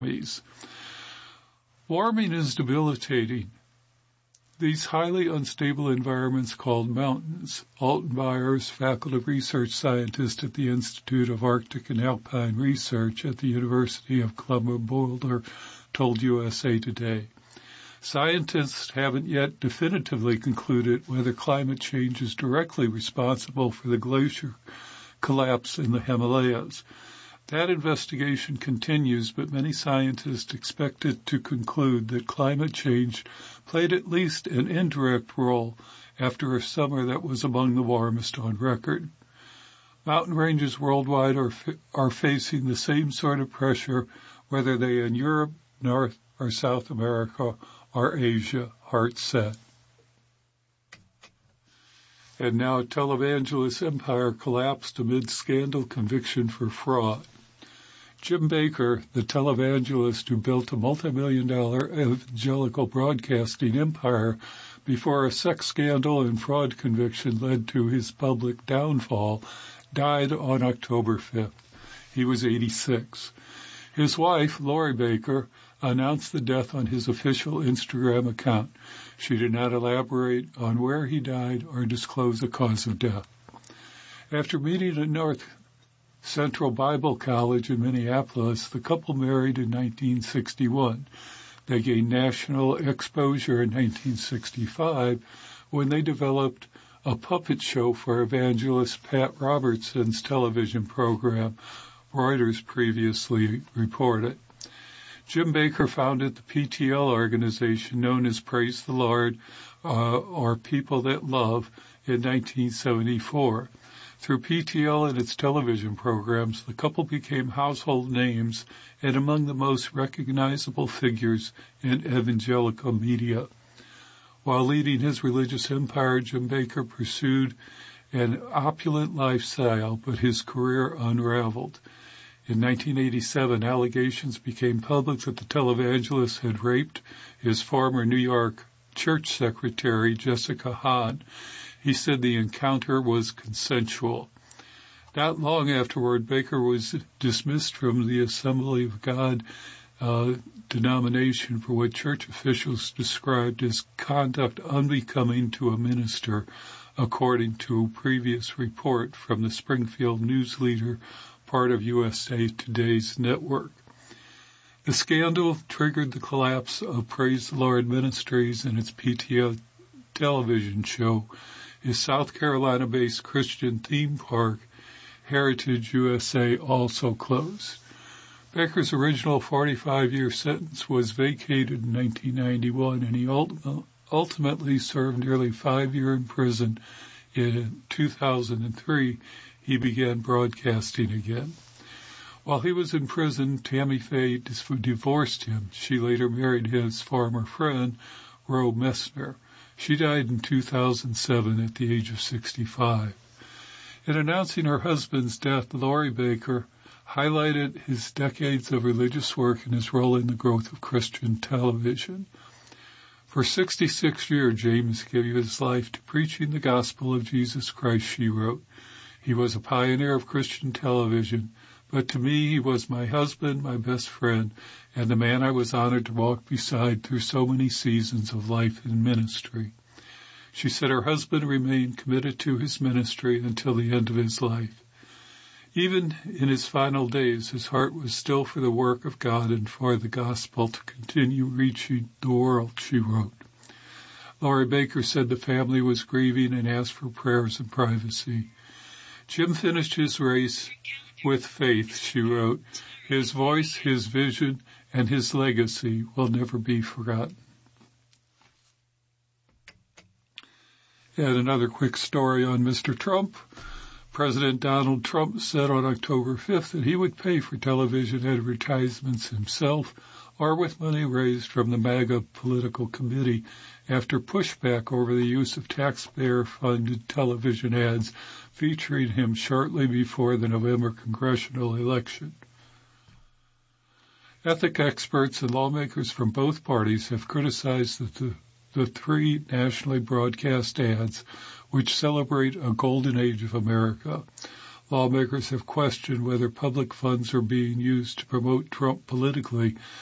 Warming is debilitating. These highly unstable environments called mountains. Alton Byers, faculty research scientist at the Institute of Arctic and Alpine Research at the University of Columbia-Boulder, told USA Today. Scientists haven't yet definitively concluded whether climate change is directly responsible for the glacier collapse in the Himalayas. That investigation continues, but many scientists expect it to conclude that climate change played at least an indirect role after a summer that was among the warmest on record. Mountain ranges worldwide are facing the same sort of pressure, whether they in Europe, North or South America, or Asia, Hart said. And now televangelist empire collapsed amid scandal conviction for fraud. Jim Bakker, the televangelist who built a multi-million-dollar evangelical broadcasting empire before a sex scandal and fraud conviction led to his public downfall, died on October 5th. He was 86. His wife, Lori Bakker, announced the death on his official Instagram account. She did not elaborate on where he died or disclose the cause of death. After meeting at North Central Bible College in Minneapolis, the couple married in 1961. They gained national exposure in 1965 when they developed a puppet show for evangelist Pat Robertson's television program, Reuters previously reported. Jim Bakker founded the PTL organization known as Praise the Lord, or People That Love, in 1974. Through PTL and its television programs, the couple became household names and among the most recognizable figures in evangelical media. While leading his religious empire, Jim Bakker pursued an opulent lifestyle, but his career unraveled. In 1987, allegations became public that the televangelist had raped his former New York church secretary, Jessica Hahn. He said the encounter was consensual. Not long afterward, Bakker was dismissed from the Assembly of God denomination for what church officials described as conduct unbecoming to a minister, according to a previous report from the Springfield News Leader, part of USA Today's network. The scandal triggered the collapse of Praise the Lord Ministries and its PTL television show. His South Carolina-based Christian theme park, Heritage USA, also closed. Bakker's original 45-year sentence was vacated in 1991, and he ultimately served nearly 5 years in prison. In 2003, he began broadcasting again. While he was in prison, Tammy Faye divorced him. She later married his former friend, Roe Messner. She died in 2007 at the age of 65. In announcing her husband's death, Lori Bakker highlighted his decades of religious work and his role in the growth of Christian television. For 66 years, James gave his life to preaching the gospel of Jesus Christ, she wrote. He was a pioneer of Christian television, but to me he was my husband, my best friend, and the man I was honored to walk beside through so many seasons of life and ministry. She said her husband remained committed to his ministry until the end of his life. Even in his final days, his heart was still for the work of God and for the gospel to continue reaching the world, she wrote. Lori Bakker said the family was grieving and asked for prayers and privacy. Jim finished his race with faith, she wrote. His voice, his vision, and his legacy will never be forgotten. And another quick story on Mr. Trump. President Donald Trump said on October 5th that he would pay for television advertisements himself or with money raised from the MAGA political committee after pushback over the use of taxpayer-funded television ads featuring him shortly before the November congressional election. Ethic experts and lawmakers from both parties have criticized the three nationally broadcast ads which celebrate a golden age of America. Lawmakers have questioned whether public funds are being used to promote Trump politically